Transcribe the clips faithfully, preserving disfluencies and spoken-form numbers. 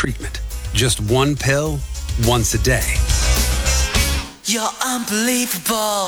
treatment. Just one pill, once a day. You're unbelievable.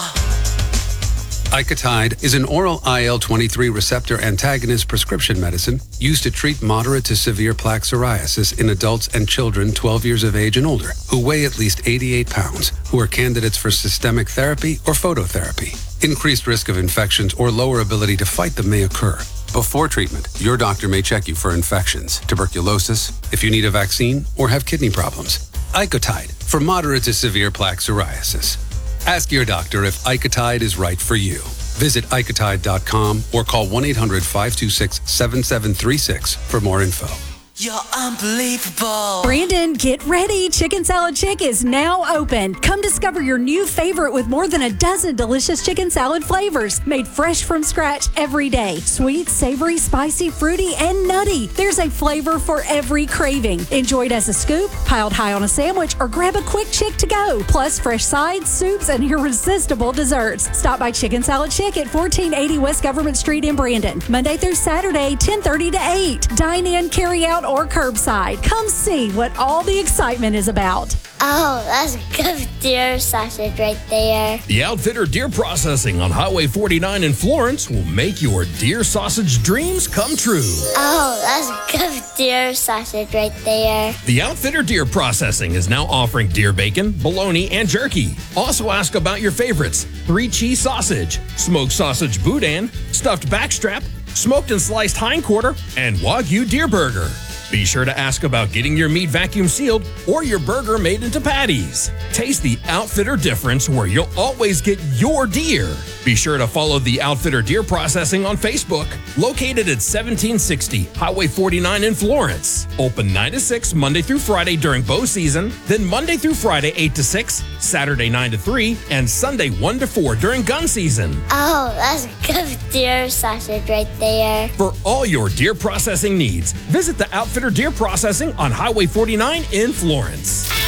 Icotide is an oral I L twenty-three receptor antagonist prescription medicine used to treat moderate to severe plaque psoriasis in adults and children twelve years of age and older who weigh at least eighty-eight pounds, who are candidates for systemic therapy or phototherapy. Increased risk of infections or lower ability to fight them may occur. Before treatment, your doctor may check you for infections, tuberculosis, if you need a vaccine, or have kidney problems. Icotide for moderate to severe plaque psoriasis. Ask your doctor if Icotide is right for you. Visit icotide dot com or call one eight hundred five two six seven seven three six for more info. You're unbelievable. Brandon, get ready. Chicken Salad Chick is now open. Come discover your new favorite with more than a dozen delicious chicken salad flavors made fresh from scratch every day. Sweet, savory, spicy, fruity, and nutty. There's a flavor for every craving. Enjoy it as a scoop, piled high on a sandwich, or grab a quick chick to go. Plus fresh sides, soups, and irresistible desserts. Stop by Chicken Salad Chick at fourteen eighty West Government Street in Brandon. Monday through Saturday, ten thirty to eight. Dine in, carry out, or curbside. Come see what all the excitement is about. Oh, that's good deer sausage right there. The Outfitter Deer Processing on Highway forty-nine in Florence will make your deer sausage dreams come true. Oh, that's good deer sausage right there. The Outfitter Deer Processing is now offering deer bacon, bologna, and jerky. Also ask about your favorites: three cheese sausage, smoked sausage boudin, stuffed backstrap, smoked and sliced hindquarter, and Wagyu deer burger. Be sure to ask about getting your meat vacuum sealed or your burger made into patties. Taste the Outfitter difference where you'll always get your deer. Be sure to follow the Outfitter Deer Processing on Facebook, located at seventeen sixty Highway forty-nine in Florence. Open nine to six Monday through Friday during bow season, then Monday through Friday eight to six, Saturday nine to three, and Sunday one to four during gun season. Oh, that's good deer sausage right there. For all your deer processing needs, visit the Outfitter Deer Processing on Highway forty-nine in Florence.